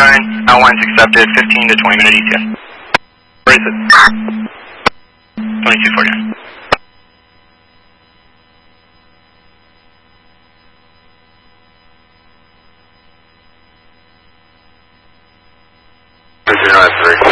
2249, outlines accepted, 15 to 20 minute ETA. Where is it? 2249. Zero 3.